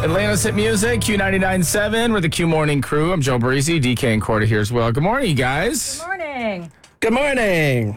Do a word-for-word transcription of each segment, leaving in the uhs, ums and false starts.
Atlanta's Hit Music, Q ninety-nine point seven. We're the Q Morning Crew. I'm Joe Barisi, D K and Corda here as well. Good morning, you guys. Good morning. Good morning.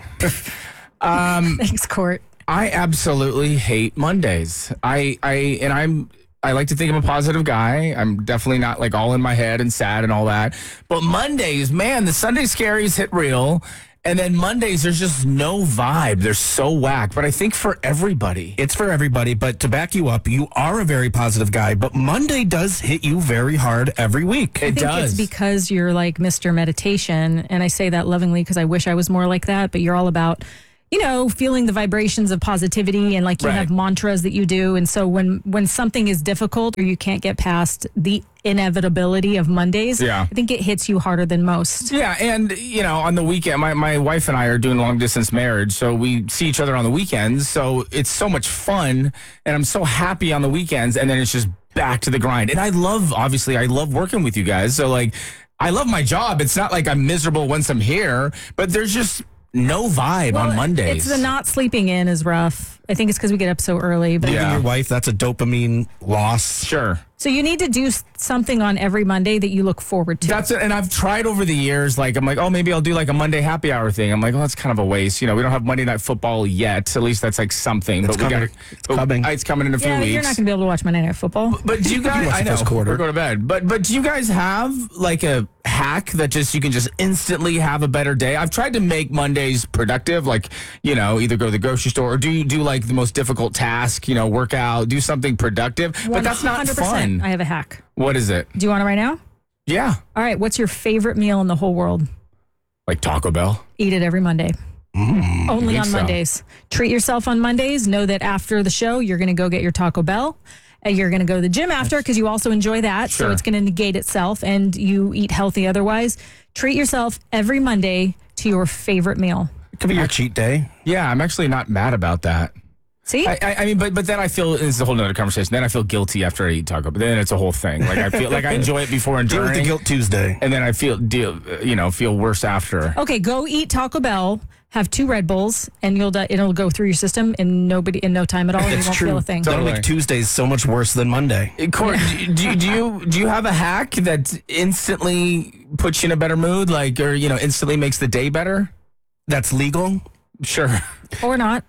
um, Thanks, Court. I absolutely hate Mondays. I, I, and I'm, I like to think I'm a positive guy. I'm definitely not like all in my head and sad and all that. But Mondays, man, the Sunday scaries hit real. And then Mondays, there's just no vibe. They're so whack. But I think for everybody. It's for everybody, but to back you up, you are a very positive guy, but Monday does hit you very hard every week. It I think does. It's because you're like Mister Meditation, and I say that lovingly because I wish I was more like that, but you're all about, you know, feeling the vibrations of positivity, and like you Right. have mantras that you do. And so when, when something is difficult or you can't get past the inevitability of Mondays, Yeah. I think it hits you harder than most. Yeah, and, you know, on the weekend, my, my wife and I are doing long-distance marriage, so we see each other on the weekends, so it's so much fun, and I'm so happy on the weekends, and then it's just back to the grind. And I love, obviously, I love working with you guys, so, like, I love my job. It's not like I'm miserable once I'm here, but there's just no vibe Well, on Mondays. It's the not sleeping in is rough. I think it's because we get up so early. But Yeah. Leaving your wife, that's a dopamine loss. Sure. So you need to do s- something on every Monday that you look forward to. That's it. And I've tried over the years, like, I'm like, oh, maybe I'll do like a Monday happy hour thing. I'm like, oh, that's kind of a waste. You know, we don't have Monday Night Football yet. At least that's like something. It's but we coming. got It's coming. It's coming in a few yeah, but weeks. you're not going to be able to watch Monday Night Football. But do you guys, watch I the know, first quarter. or go to bed. But but do you guys have like a hack that just you can just instantly have a better day? I've tried to make Mondays productive, like, you know, either go to the grocery store or do you do like the most difficult task, you know, work out, do something productive. But that's not one hundred percent. fun. I have a hack. What is it? Do you want it right now? Yeah. All right. What's your favorite meal in the whole world? Like Taco Bell. Eat it every Monday. Mm, Only I think on so. Mondays. Treat yourself on Mondays. Know that after the show, you're going to go get your Taco Bell. And you're going to go to the gym after because you also enjoy that. Sure. So it's going to negate itself and you eat healthy otherwise. Treat yourself every Monday to your favorite meal. It could be your cheat day. Yeah, I'm actually not mad about that. See? I, I, I mean, but but then I feel it's a whole nother conversation. Then I feel guilty after I eat taco. But then it's a whole thing. Like I feel like I enjoy it before and Deal with during, the guilt Tuesday. and then I feel deal, you know, feel worse after. Okay, go eat Taco Bell, have two Red Bulls, and you'll di- it'll go through your system in nobody in no time at all. And you It's won't true. feel a thing. That'll Totally. make Tuesdays so much worse than Monday. Court, do, do, do you do you have a hack that instantly puts you in a better mood, like, or you know, instantly makes the day better? That's legal. Sure. Or not.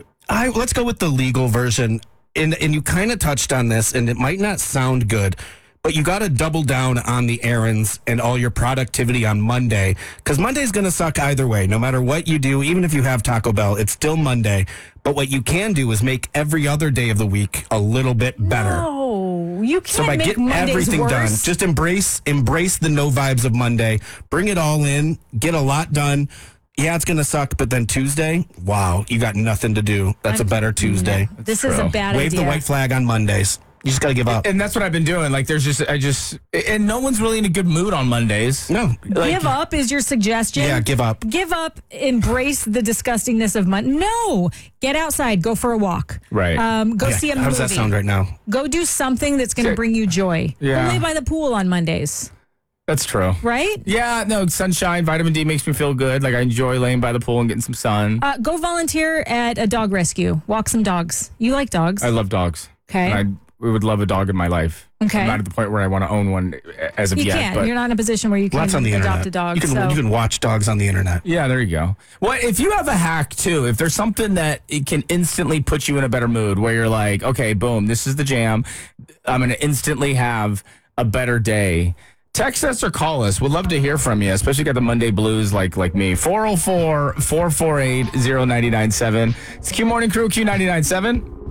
I let's go with the legal version. And and you kind of touched on this, and it might not sound good, but you got to double down on the errands and all your productivity on Monday, because Monday's going to suck either way. No matter what you do, even if you have Taco Bell, it's still Monday. But what you can do is make every other day of the week a little bit better. Oh, you can't So by make getting Mondays everything worse. done, just embrace embrace the no vibes of Monday. Bring it all in. Get a lot done. Yeah, it's going to suck, but then Tuesday, wow, you got nothing to do. That's a better Tuesday. This is a true. bad Wave idea. the white flag on Mondays. You just got to give up. And that's what I've been doing. Like, there's just I just and no one's really in a good mood on Mondays. No. Like, give up is your suggestion. Yeah, give up. Give up. Embrace the disgustingness of Monday. No, get outside. Go for a walk. Right. Um, go Yeah, see a how movie. does that sound right now? Go do something that's going to Sure. bring you joy. Yeah. Go lay by the pool on Mondays. That's true. Right? Yeah, no, sunshine, vitamin D makes me feel good. Like I enjoy laying by the pool and getting some sun. Uh, go volunteer at a dog rescue. Walk some dogs. You like dogs. I love dogs. Okay. And I we would love a dog in my life. Okay. I'm not at the point where I want to own one as of you yet. can't. But You're not in a position where you can Well, that's on the adopt internet. a dog. You can, so. you can watch dogs on the internet. yeah, there you go. Well, if you have a hack too, if there's something that it can instantly put you in a better mood where you're like, okay, boom, this is the jam. I'm going to instantly have a better day. Text us or call us. We'd love to hear from you, especially if you got the Monday blues like like me. four oh four, four four eight, oh nine nine seven. It's Q Morning Crew, Q ninety-nine point seven.